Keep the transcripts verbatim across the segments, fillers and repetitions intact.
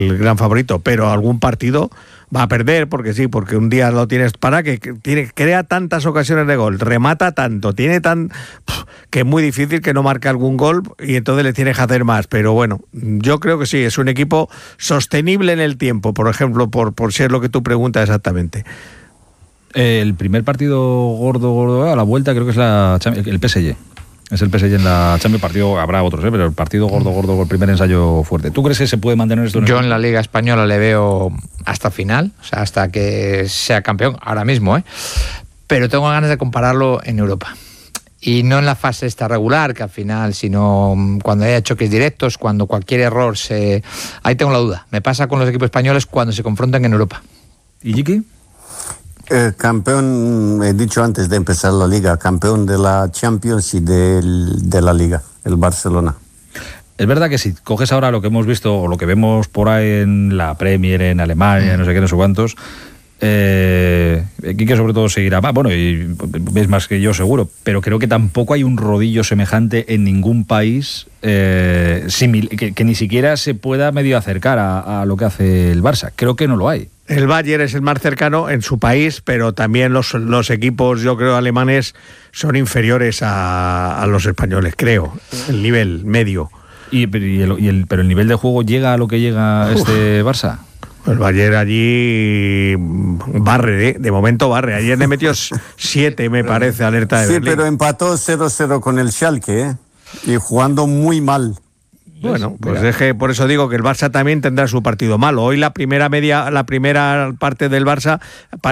el gran favorito, pero algún partido va a perder, porque sí, porque un día lo tienes para que tiene, crea tantas ocasiones de gol, remata tanto, tiene tan que es muy difícil que no marque algún gol y entonces le tienes que hacer más. Pero bueno, yo creo que sí, es un equipo sostenible en el tiempo, por ejemplo, por, por ser lo que tú preguntas exactamente. El primer partido gordo, gordo a la vuelta creo que es la el P S G. Es el P S G en la Champions, partido, habrá otros, ¿eh? Pero el partido gordo, gordo, el primer ensayo fuerte. ¿Tú crees que se puede mantener esto? En Yo el... en la Liga Española le veo hasta final, o sea, hasta que sea campeón, ahora mismo, ¿eh? Pero tengo ganas de compararlo en Europa. Y no en la fase esta regular, que al final, sino cuando haya choques directos, cuando cualquier error se... Ahí tengo la duda. Me pasa con los equipos españoles cuando se confrontan en Europa. ¿Y Jiki? Eh, campeón, he dicho antes de empezar la Liga, campeón de la Champions y del, de la Liga, el Barcelona. Es verdad que si coges ahora lo que hemos visto o lo que vemos por ahí en la Premier, en Alemania, no sé qué, no sé cuántos, eh, Quique sobre todo seguirá más, bueno, y ves más que yo seguro, pero creo que tampoco hay un rodillo semejante en ningún país eh, simil, que, que ni siquiera se pueda medio acercar a, a lo que hace el Barça. Creo que no lo hay. El Bayern es el más cercano en su país, pero también los, los equipos, yo creo, alemanes son inferiores a, a los españoles, creo, el nivel medio. ¿Y, y el, y el, pero el nivel de juego llega a lo que llega este Barça? El Bayern allí barre, ¿eh? De momento barre. Ayer le metió siete, me parece, alerta de Sí, Berlín. pero empató cero cero con el Schalke, ¿eh? Y jugando muy mal. Bueno, pues es que por eso digo que el Barça también tendrá su partido malo. Hoy la primera media, la primera parte del Barça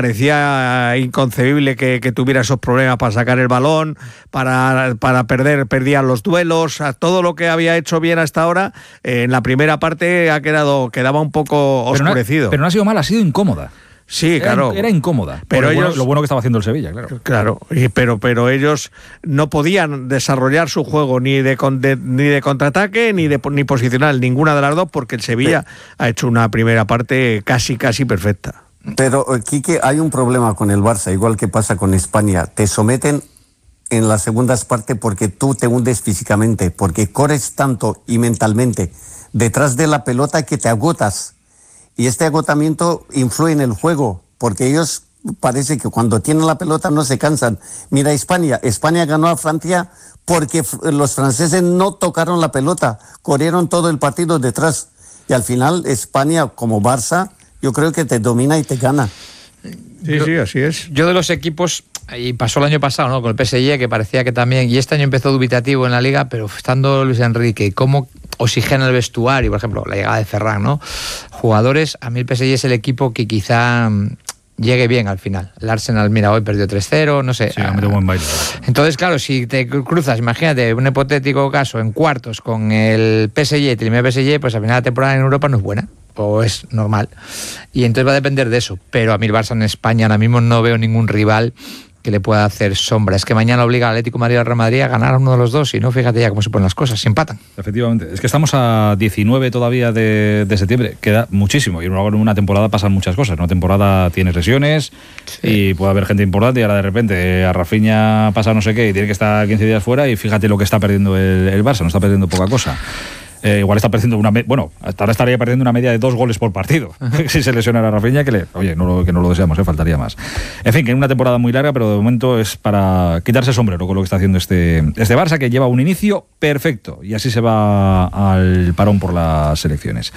parecía inconcebible que, que tuviera esos problemas para sacar el balón, para, para perder, perdían los duelos, a todo lo que había hecho bien hasta ahora, eh, en la primera parte ha quedado, quedaba un poco oscurecido. Pero no, pero no ha sido mal, ha sido incómoda. Sí, era, claro. Era incómoda. Pero lo, ellos, bueno, lo bueno que estaba haciendo el Sevilla, claro. Claro, y, pero, pero ellos no podían desarrollar su juego ni de, de ni de contraataque ni de ni posicional, ninguna de las dos, porque el Sevilla sí. ha hecho una primera parte casi, casi perfecta. Pero, Quique, hay un problema con el Barça, igual que pasa con España. Te someten en las segundas partes porque tú te hundes físicamente, porque corres tanto y mentalmente detrás de la pelota que te agotas. Y este agotamiento influye en el juego, porque ellos parece que cuando tienen la pelota no se cansan. Mira España, España ganó a Francia porque los franceses no tocaron la pelota, corrieron todo el partido detrás. Y al final España, como Barça, yo creo que te domina y te gana. Sí, yo, sí, así es. Yo de los equipos, y pasó el año pasado, ¿no? Con el P S G, que parecía que también, y este año empezó dubitativo en la Liga, pero estando Luis Enrique, ¿cómo oxigena el vestuario? Por ejemplo, la llegada de Ferran, ¿no? Jugadores, a mí el P S G es el equipo que quizá llegue bien al final. El Arsenal, mira, hoy perdió tres cero, no sé. Sí, ha metido buen baile. Entonces, claro, si te cruzas, imagínate, un hipotético caso, en cuartos con el P S G, el primer P S G, pues al final la temporada en Europa no es buena, o es normal. Y entonces va a depender de eso. Pero a mí el Barça en España ahora mismo no veo ningún rival que le pueda hacer sombra. Es que mañana obliga al Atlético de Madrid y al Real Madrid a ganar a uno de los dos, y no, fíjate ya cómo se ponen las cosas, se empatan. Efectivamente, es que estamos a diecinueve todavía de, de septiembre, queda muchísimo, y en una temporada pasan muchas cosas. Una temporada tiene lesiones, sí. Y puede haber gente importante, y ahora de repente a Rafinha pasa no sé qué y tiene que estar quince días fuera, y fíjate lo que está perdiendo el, el Barça, no está perdiendo poca cosa. Eh, igual está perdiendo una me- bueno, hasta ahora estaría perdiendo una media de dos goles por partido. Si se lesionara a Rafinha, que le, oye, no lo, que no lo deseamos, eh, faltaría más. En fin, que en una temporada muy larga, pero de momento es para quitarse el sombrero con lo que está haciendo este, este Barça, que lleva un inicio perfecto, y así se va al parón por las selecciones.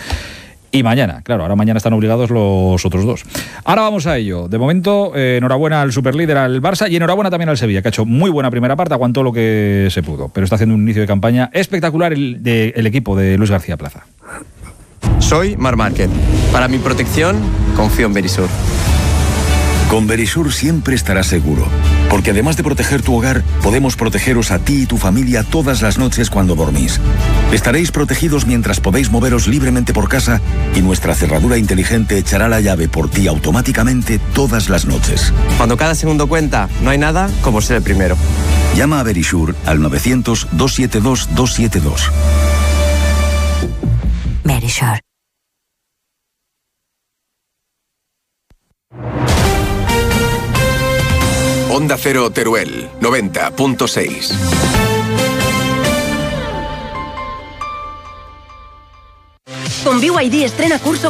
Y mañana, claro, ahora mañana están obligados los otros dos. Ahora vamos a ello. De momento, eh, enhorabuena al superlíder, al Barça, y enhorabuena también al Sevilla, que ha hecho muy buena primera parte, aguantó lo que se pudo, pero está haciendo un inicio de campaña espectacular el, de, el equipo de Luis García Plaza. Soy Marc Márquez. Para mi protección, confío en Verisur. Con Verisur siempre estarás seguro, porque además de proteger tu hogar, podemos protegeros a ti y tu familia todas las noches cuando dormís. Estaréis protegidos mientras podéis moveros libremente por casa, y nuestra cerradura inteligente echará la llave por ti automáticamente todas las noches. Cuando cada segundo cuenta, no hay nada como ser el primero. Llama a Verisur al novecientos, doscientos setenta y dos, doscientos setenta y dos. Verisur. Onda Cero Teruel, noventa punto seis. Con B Y D estrena curso